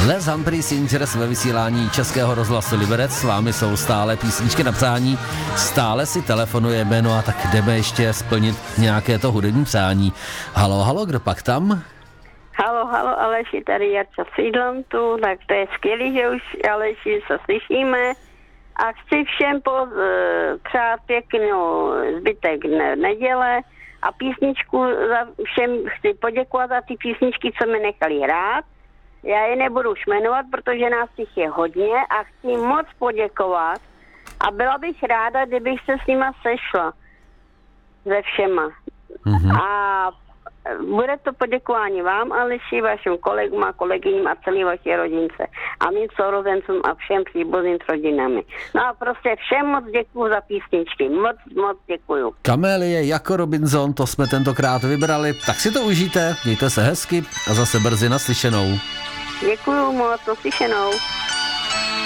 Les Humphrey Singers ve vysílání Českého rozhlasu Liberec. S vámi jsou stále písničky na přání. Stále si telefonujeme, no a tak jdeme ještě splnit nějaké to hudební přání. Halo, kdo pak tam? Halo, Aleši, tady Jarča Sídlantu, tak to je skvělý, že už Aleši se slyšíme a chci všem přát pěknou zbytek neděle a písničku všem chci poděkovat za ty písničky, co mi nechali hrát. Já je nebudu už jmenovat, protože nás těch je hodně a chci moc poděkovat a byla bych ráda, kdybych se s nima sešla se všema. Mm-hmm. A bude to poděkování vám, Aleši, vašim kolegům a kolegyním a celé vaší rodince a mým sourozencům a všem příbuzným rodinami. No a prostě všem moc děkuju za písničky. Moc děkuju. Kamélie jako Robinson, to jsme tentokrát vybrali, tak si to užijte, mějte se hezky a zase brzy naslyšenou. Děkuju moc, naslyšenou.